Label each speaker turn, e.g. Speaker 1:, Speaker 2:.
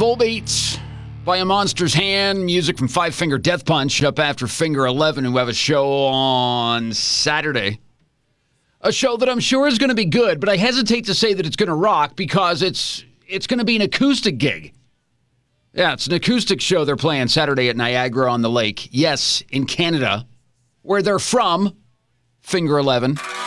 Speaker 1: Volbeat by A Monster's Hand. Music from Five Finger Death Punch up after Finger 11, who have a show on Saturday. A show that I'm sure is going to be good, but I hesitate to say that it's going to rock because it's going to be an acoustic gig. Yeah, it's an acoustic show they're playing Saturday at Niagara on the Lake. Yes, in Canada, where they're from, Finger 11.